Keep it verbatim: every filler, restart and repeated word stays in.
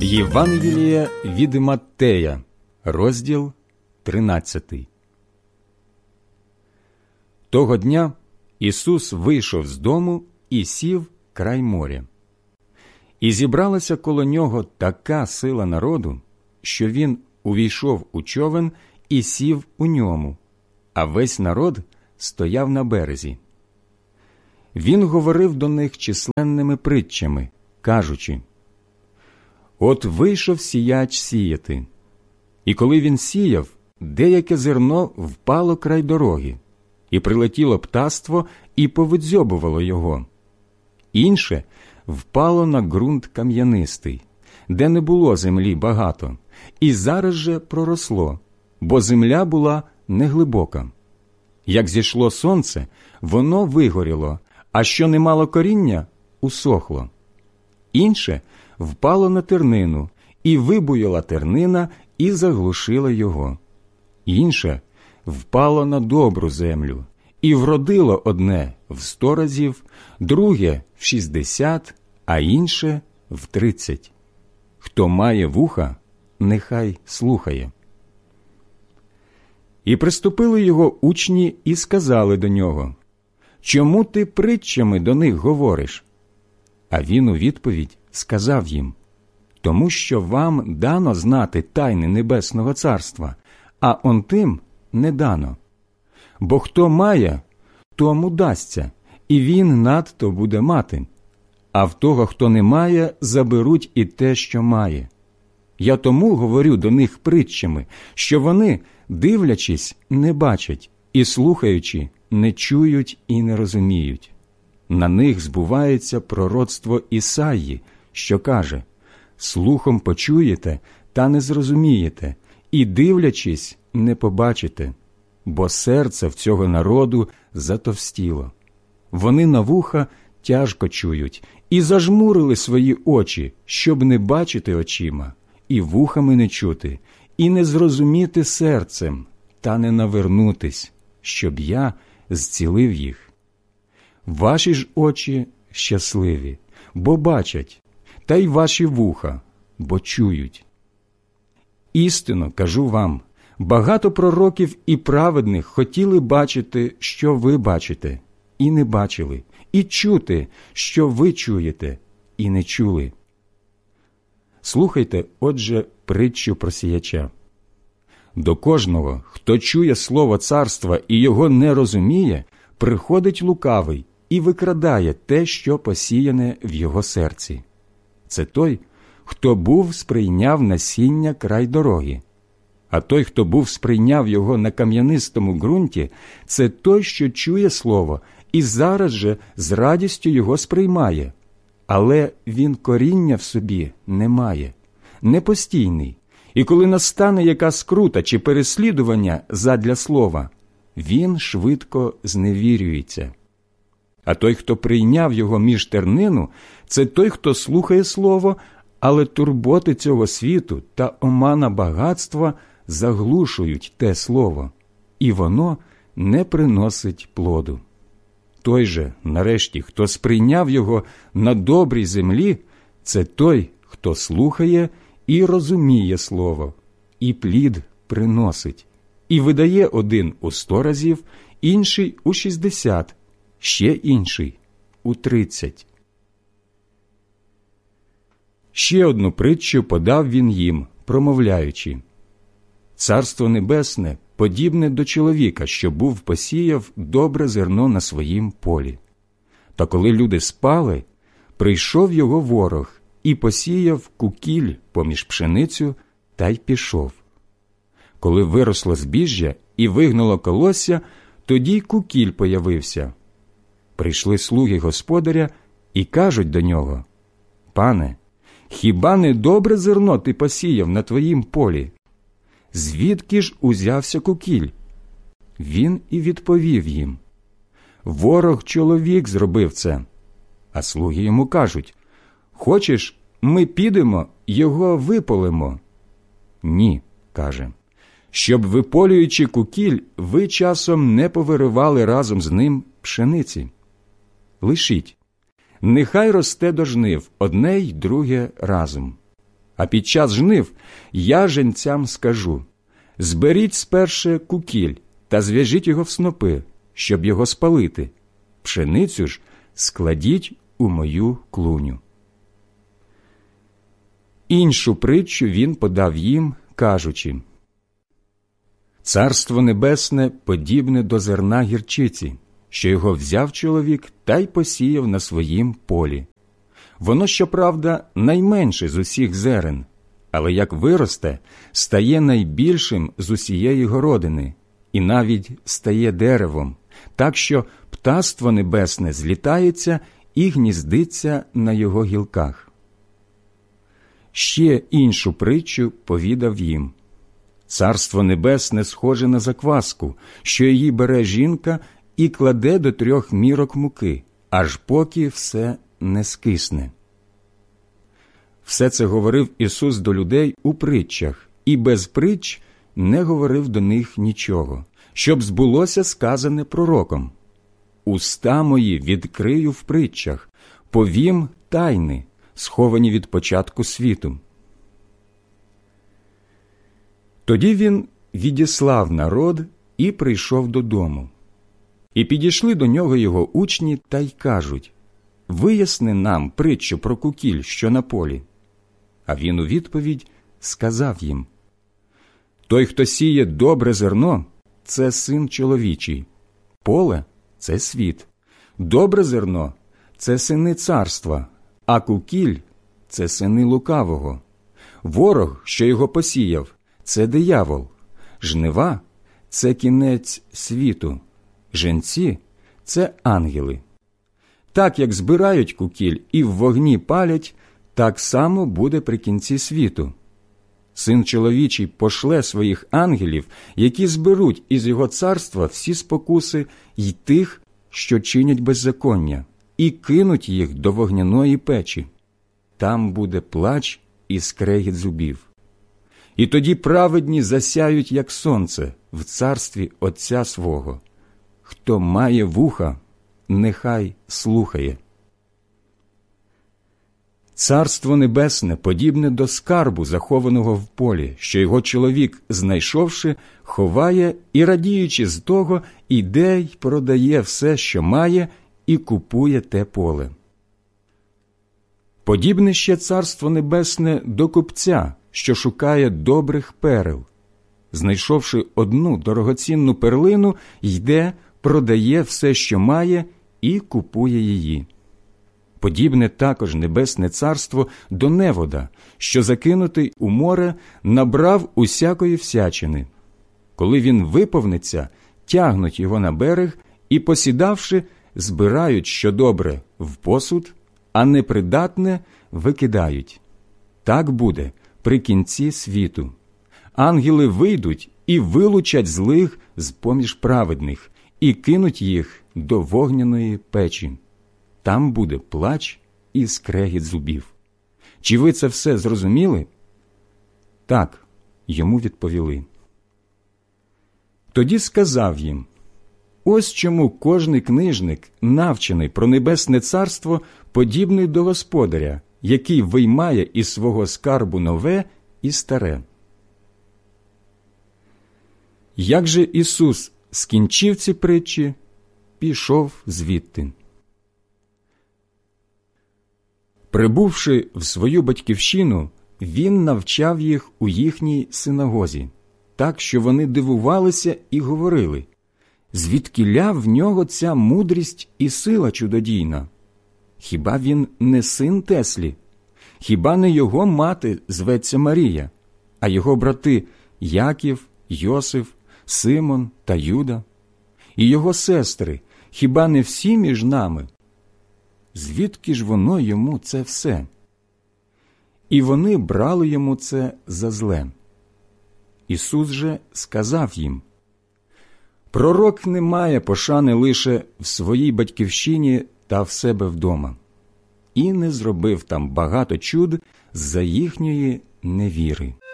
Євангеліє від Маттея, розділ тринадцятий. Того дня Ісус вийшов з дому і сів край моря. І зібралася коло нього така сила народу, що він увійшов у човен і сів у ньому, а весь народ стояв на березі. Він говорив до них численними притчами, кажучи: «От вийшов сіяч сіяти, і коли він сіяв, деяке зерно впало край дороги, і прилетіло птаство і повидзьобувало його. Інше впало на ґрунт кам'янистий, де не було землі багато, і зараз же проросло, бо земля була неглибока. Як зійшло сонце, воно вигоріло, а що не мало коріння, усохло. Інше впало на тернину, і вибуяла тернина, і заглушила його. Інше впало на добру землю, і вродило одне в сто разів, друге в шістдесят, а інше в тридцять. Хто має вуха, нехай слухає». І приступили його учні і сказали до нього: «Чому ти притчами до них говориш?» А він у відповідь сказав їм: «Тому що вам дано знати тайни Небесного Царства, а он тим не дано. Бо хто має, тому дасться, і він надто буде мати, а в того, хто не має, заберуть і те, що має. Я тому говорю до них притчами, що вони, дивлячись, не бачать, і слухаючи, не чують і не розуміють. На них збувається пророцтво Ісаї, що каже: слухом почуєте, та не зрозумієте, і дивлячись, не побачите, бо серце в цього народу затовстіло. Вони на вуха тяжко чують, і зажмурили свої очі, щоб не бачити очима, і вухами не чути, і не зрозуміти серцем, та не навернутись, щоб я зцілив їх. Ваші ж очі щасливі, бо бачать, та й ваші вуха, бо чують. Істинно кажу вам, багато пророків і праведних хотіли бачити, що ви бачите, і не бачили, і чути, що ви чуєте, і не чули. Слухайте, отже, притчу про сіяча. До кожного, хто чує слово царства і його не розуміє, приходить лукавий і викрадає те, що посіяне в його серці. Це той, хто був сприйняв насіння край дороги. А той, хто був сприйняв його на кам'янистому ґрунті, це той, що чує слово, і зараз же з радістю його сприймає. Але він коріння в собі не має, непостійний, і коли настане яка скрута чи переслідування задля слова, він швидко зневірюється. А той, хто прийняв його між тернину, це той, хто слухає слово, але турботи цього світу та омана багатства заглушують те слово, і воно не приносить плоду. Той же, нарешті, хто сприйняв його на добрій землі, це той, хто слухає і розуміє слово, і плід приносить, і видає один у сто разів, інший у шістдесят, ще інший у тридцять. Ще одну притчу подав він їм, промовляючи: «Царство небесне подібне до чоловіка, що був посіяв добре зерно на своїм полі. Та коли люди спали, прийшов його ворог і посіяв кукіль поміж пшеницю та й пішов. Коли виросло збіжжя і вигнуло колосся, тоді й кукіль появився. Прийшли слуги господаря і кажуть до нього: «Пане, хіба не добре зерно ти посіяв на твоїм полі? Звідки ж узявся кукіль?» Він і відповів їм: «Ворог чоловік зробив це». А слуги йому кажуть: «Хочеш, ми підемо, його виполимо?» «Ні», – каже, «щоб, виполюючи кукіль, ви часом не повиривали разом з ним пшениці. Лишіть, нехай росте до жнив одне й друге разом. А під час жнив я женцям скажу: зберіть сперше кукіль та зв'яжіть його в снопи, щоб його спалити. Пшеницю ж складіть у мою клуню. Іншу притчу він подав їм, кажучи: Царство Небесне подібне до зерна гірчиці, що його взяв чоловік та й посіяв на своїм полі. Воно, щоправда, найменше з усіх зерен, але як виросте, стає найбільшим з усієї городини, і навіть стає деревом, так що птаство небесне злітається і гніздиться на його гілках. Ще іншу притчу повідав їм: Царство Небесне схоже на закваску, що її бере жінка і кладе до трьох мірок муки, аж поки все не скисне. Все це говорив Ісус до людей у притчах, і без притч не говорив до них нічого, щоб збулося сказане пророком: «Уста мої відкрию в притчах, повім тайни, сховані від початку світу». Тоді він відіслав народ і прийшов додому. І підійшли до нього його учні та й кажуть: «Виясни нам притчу про кукіль, що на полі». А він у відповідь сказав їм: «Той, хто сіє добре зерно, це син чоловічий, поле – це світ, добре зерно – це сини царства, а кукіль – це сини лукавого. Ворог, що його посіяв, це диявол, жнива – це кінець світу, женці – це ангели. Так, як збирають кукіль і в вогні палять, так само буде при кінці світу. Син чоловічий пошле своїх ангелів, які зберуть із його царства всі спокуси й тих, що чинять беззаконня, і кинуть їх до вогняної печі. Там буде плач і скрегіт зубів. І тоді праведні засяють, як сонце, в царстві Отця свого. Хто має вуха, нехай слухає». Царство Небесне подібне до скарбу, захованого в полі, що його чоловік, знайшовши, ховає і, радіючи з того, іде й продає все, що має, і купує те поле. Подібне ще Царство Небесне до купця, що шукає добрих перел. Знайшовши одну дорогоцінну перлину, йде, продає все, що має, і купує її. Подібне також Небесне Царство до невода, що, закинутий у море, набрав усякої всячини. Коли він виповниться, тягнуть його на берег і, посідавши, збирають, що добре, в посуд, а непридатне викидають. Так буде при кінці світу. Ангели вийдуть і вилучать злих з-поміж праведних, і кинуть їх до вогняної печі. Там буде плач і скрегіт зубів. Чи ви це все зрозуміли? Так, йому відповіли. Тоді сказав їм: ось чому кожний книжник, навчений про Небесне Царство, подібний до господаря, який виймає із свого скарбу нове і старе. Як же Ісус скінчив ці притчі, пішов звідти. Прибувши в свою батьківщину, він навчав їх у їхній синагозі, так, що вони дивувалися і говорили: звідкіля в нього ця мудрість і сила чудодійна? Хіба він не син Теслі? Хіба не його мати зветься Марія, а його брати Яків, Йосиф, Симон та Юда? І його сестри, хіба не всі між нами? Звідки ж воно йому це все? І вони брали йому це за зле. Ісус же сказав їм: пророк не має пошани лише в своїй батьківщині та в себе вдома. І не зробив там багато чуд з-за їхньої невіри.